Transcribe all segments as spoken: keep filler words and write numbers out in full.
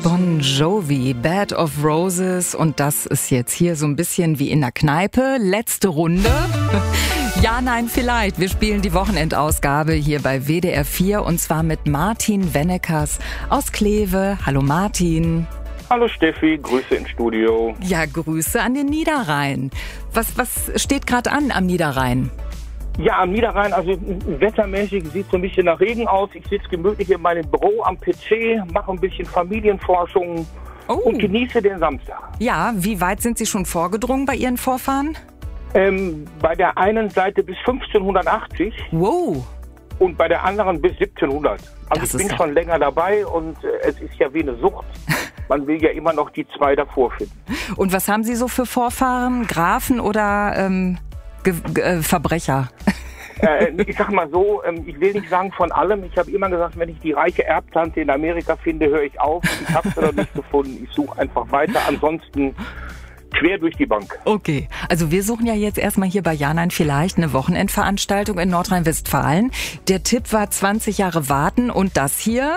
Bon Jovi, Bed of Roses, und das ist jetzt hier so ein bisschen wie in der Kneipe. Letzte Runde. Ja, nein, vielleicht. Wir spielen die Wochenendausgabe hier bei W D R vier und zwar mit Martin Wennekers aus Kleve. Hallo Martin. Hallo Steffi, Grüße ins Studio. Ja, Grüße an den Niederrhein. Was, was steht gerade an am Niederrhein? Ja, am Niederrhein, also wettermäßig sieht es so ein bisschen nach Regen aus. Ich sitze gemütlich in meinem Büro am P C, mache ein bisschen Familienforschung oh. und genieße den Samstag. Ja, wie weit sind Sie schon vorgedrungen bei Ihren Vorfahren? Ähm, bei der einen Seite bis fünfzehnhundertachtzig. Wow. Und bei der anderen bis siebzehnhundert. Also das ich bin schon länger dabei und äh, es ist ja wie eine Sucht. Man will ja immer noch die zwei davor finden. Und was haben Sie so für Vorfahren? Grafen oder ähm, Ge- Ge- äh, Verbrecher? äh, ich sag mal so, ähm, ich will nicht sagen von allem. Ich habe immer gesagt, wenn ich die reiche Erbtante in Amerika finde, höre ich auf. Ich habe sie noch nicht gefunden. Ich suche einfach weiter. Ansonsten quer durch die Bank. Okay, also wir suchen ja jetzt erstmal hier bei Ja, nein, vielleicht eine Wochenendveranstaltung in Nordrhein-Westfalen. Der Tipp war zwanzig Jahre warten und das hier...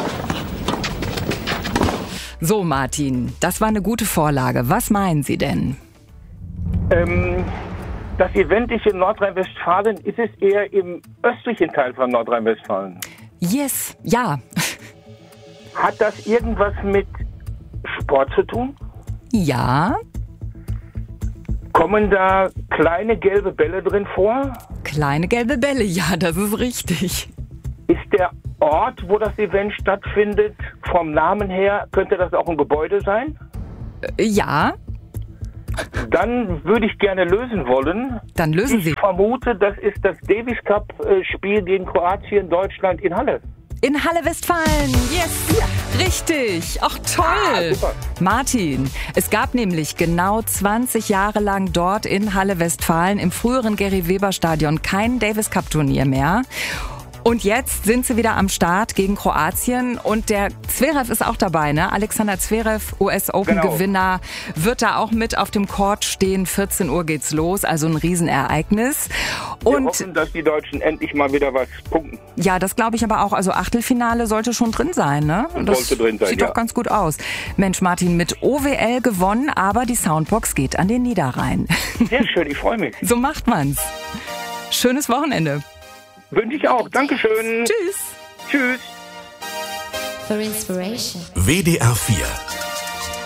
So, Martin, das war eine gute Vorlage. Was meinen Sie denn? Ähm, das Event ist in Nordrhein-Westfalen. Ist es eher im östlichen Teil von Nordrhein-Westfalen? Yes, ja. Hat das irgendwas mit Sport zu tun? Ja. Kommen da kleine gelbe Bälle drin vor? Kleine gelbe Bälle, ja, das ist richtig. Ist der Ort, wo das Event stattfindet, vom Namen her, könnte das auch ein Gebäude sein? Äh, ja. Dann würde ich gerne lösen wollen. Dann lösen Sie. Ich vermute, das ist das Davis Cup Spiel gegen Kroatien, Deutschland in Halle. In Halle Westfalen, yes, ja. Richtig, ach toll. Ah, Martin, es gab nämlich genau zwanzig Jahre lang dort in Halle Westfalen im früheren Gary-Weber-Stadion kein Davis Cup Turnier mehr. Und jetzt sind sie wieder am Start gegen Kroatien und der Zverev ist auch dabei, ne? Alexander Zverev, U S Open Gewinner, genau. Wird da auch mit auf dem Court stehen. vierzehn Uhr geht's los, also ein Riesenereignis. Und wir hoffen, dass die Deutschen endlich mal wieder was punkten. Ja, das glaube ich aber auch. Also Achtelfinale sollte schon drin sein, ne? Das sollte drin sein, sieht ja. doch ganz gut aus. Mensch, Martin, mit O W L gewonnen, aber die Soundbox geht an den Niederrhein. Sehr schön, ich freue mich. So macht man's. Schönes Wochenende. Wünsche ich auch. Dankeschön. Tschüss. Tschüss. For inspiration. W D R vier